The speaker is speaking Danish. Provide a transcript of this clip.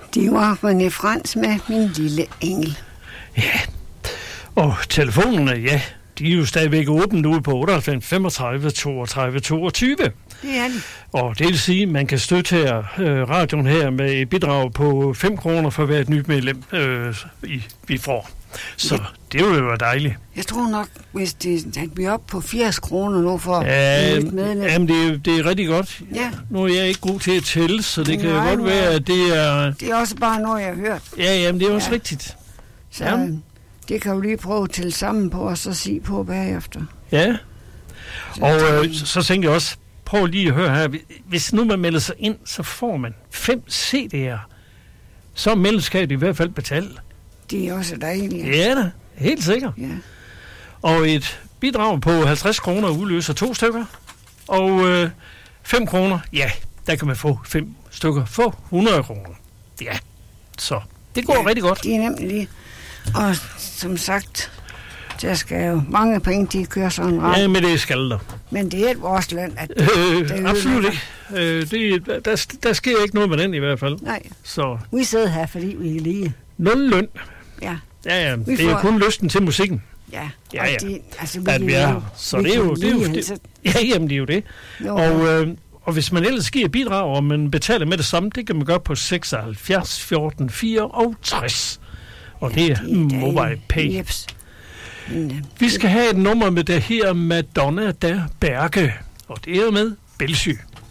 Det var René Frans med Min lille engel. Ja, og telefonerne, ja, de er jo stadigvæk åbent ude på 98 35 32 22. Det er de. Og det vil sige, at man kan støtte her, radioen her med et bidrag på 5 kroner for hvert nyt medlem, vi får. Så ja. Det vil jo være dejligt. Jeg tror nok, hvis vi er oppe på 80 kroner nu for et medlem. Jamen, det er rigtig godt. Ja. Nu er jeg ikke god til at tælle, så det kan jo godt være, at det er... Det er også bare noget, jeg har hørt. Ja, jamen, det er også rigtigt. Så det kan jo lige prøve at tælle sammen på, og så sige på bagefter. Ja. Og så tænker jeg også, prøv lige at høre her. Hvis nu man melder sig ind, så får man 5 CD'er. Så er medlemskabet i hvert fald betalt. Det er også dejligt. Ja da, helt sikkert. Ja. Og et bidrag på 50 kroner udløser 2 stykker. Og 5 kroner, ja, der kan man få 5 stykker for 100 kroner. Ja, så det går rigtig godt. Det er nemlig. Og som sagt, der skal jo mange penge, de kører sådan ret. Ja, men det skal der. Men det er vores land, at absolut ikke. Der sker ikke noget med den i hvert fald. Nej, så. Vi sidder her, fordi vi er lige. 0 løn. Ja. Ja, det er jo kun lysten til musikken. Ja. Det, altså, at vi er her. Så det er jo det. Ja, jamen det er jo det. Og hvis man ellers giver bidrag, og man betaler med det samme, det kan man gøre på 76 14 64. Og det er mobile pay. Jeps. Vi skal have et nummer med det her Madonna der Berge, og det er med Belsy.